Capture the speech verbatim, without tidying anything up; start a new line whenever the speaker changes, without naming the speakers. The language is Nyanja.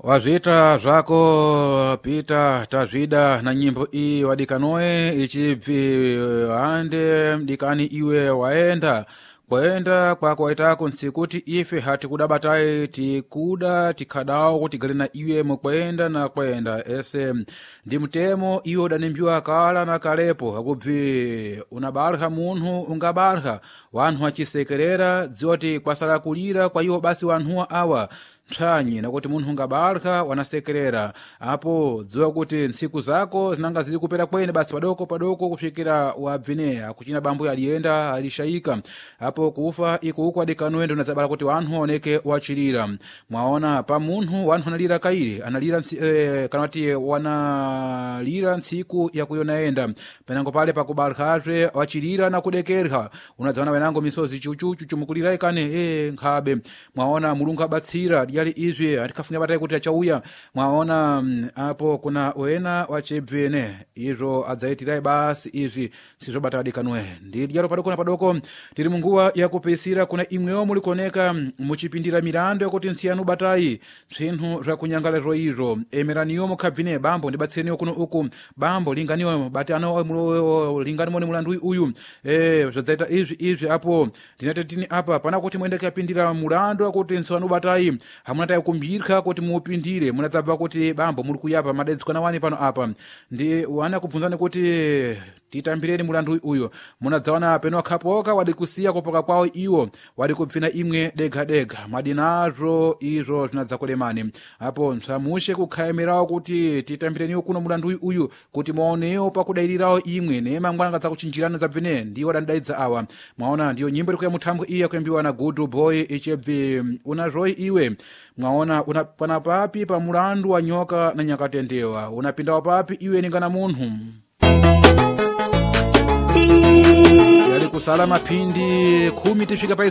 wazvita zvako pita tazvida na nyimbo iyi wadikanoe ichibvi hande mdikani iwe waenda kwaenda kwakwaitako nsikuti ife hatikudabatai tikuda tikadawo kuti gali na iwe mukwaenda na kwaenda ese ndi mtemo iwe udanimbiwa kala na kalepo akubvi unabarha munhu ungabarha wanhu achisekerera dziwoti kwasala kulira kwa iwo basi wanhuwa awa mtsanyi nakuti munhu ungabarha wanasekerera apo dziwa kuti ntsiku zako zinanga zili kupera kwene basi padoko padoko kusvikira wabvine akuchina bambo alienda alishayika apo kufa iko uko adikanoendo nadzabala kuti wanhu waoneke wachilira mwaona pa munhu wanhu analira kairi analira eh, kanati wanalira ntsiku yakuyonaenda penango pale pakubarhazve wachilira na kudekerha unadzaona wenango misozi chuchuchu chumukulira ikane eh nkhabe mwaona mulungu abatsira yali izvi atikafunya batai kuti achauya mwaona apo kuna wena wachibvene izvo adzaitirai basi izvi sizvobata adikanwe ndi yalo padoko na padoko tiri munguwa yakupisira kuna imwewo mulikoneka muchipindira milandu yakuti nsiyanu batai zvinhu zvakunyangalazvo izvo emeraniyo mukabvine bambo ndibatsireniwo kuno uku bambo linganiwo bati ano linganimoni mulandu uyu eh zvadzaita izvi izvi apo ndinatini apa pana kuti muende kapindira mulandu akuti nsiyanu batai hamuna kumbirka kuti muupindire munadzabva kuti bambo muri kuyapa madedzikana wani pano apa ndi wana kubvunzani kuti titambireni mulandu uyo munadzawana peno akhapoka wadi kusiya kupoka kwawo iwo wadi kubvina imwe dega dega madinazvo izvo zvinadzakulemani apo msamushe kukhayemerawo kuti titambireniwo kuno mulandu uyu kuti muonewo pakudairirawo imwe nemangwana ngadzakuchinjirana dzabvine ndiwo dandaidza awa mwaona ndiyo nyimbo iri kuya muthambwe iya kuyambiwa na Good Boy ichibvi unazvoyi iwe mwaona unapana papi pa mulandu wa nyoka na nyakatendewa unapindawa papi iwe ningana munhu yali kusala mapindi khumi tifika pa